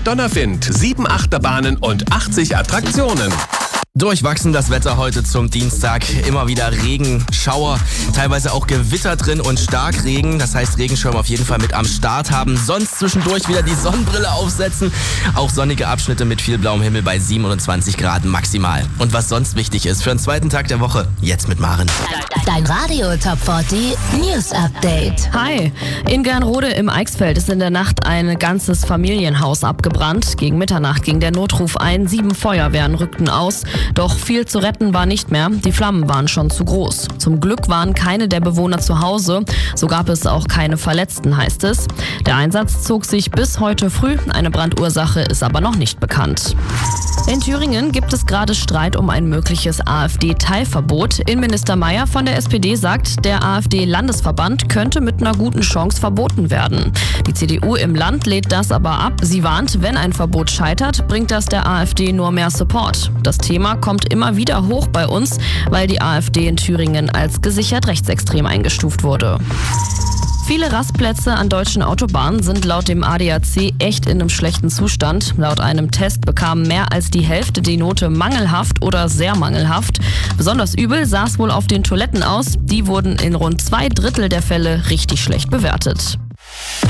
mit Donnerwind, 7 Achterbahnen und 80 Attraktionen. Durchwachsen das Wetter heute zum Dienstag. Immer wieder Regen, Schauer, teilweise auch Gewitter drin und Starkregen. Das heißt, Regenschirm auf jeden Fall mit am Start haben. Sonst zwischendurch wieder die Sonnenbrille aufsetzen. Auch sonnige Abschnitte mit viel blauem Himmel bei 27 Grad maximal. Und was sonst wichtig ist für den zweiten Tag der Woche, jetzt mit Maren. Dein Radio Top 40 News Update. Hi, in Gernrode im Eichsfeld ist in der Nacht ein ganzes Familienhaus abgebrannt. Gegen Mitternacht ging der Notruf ein, 7 Feuerwehren rückten aus. Doch viel zu retten war nicht mehr, die Flammen waren schon zu groß. Zum Glück waren keine der Bewohner zu Hause, so gab es auch keine Verletzten, heißt es. Der Einsatz zog sich bis heute früh, eine Brandursache ist aber noch nicht bekannt. In Thüringen gibt es gerade Streit um ein mögliches AfD-Teilverbot. Innenminister Mayer von der SPD sagt, der AfD-Landesverband könnte mit einer guten Chance verboten werden. Die CDU im Land lehnt das aber ab. Sie warnt, wenn ein Verbot scheitert, bringt das der AfD nur mehr Support. Das Thema kommt immer wieder hoch bei uns, weil die AfD in Thüringen als gesichert rechtsextrem eingestuft wurde. Viele Rastplätze an deutschen Autobahnen sind laut dem ADAC echt in einem schlechten Zustand. Laut einem Test bekam mehr als die Hälfte die Note mangelhaft oder sehr mangelhaft. Besonders übel sah es wohl auf den Toiletten aus. Die wurden in rund 2/3 der Fälle richtig schlecht bewertet.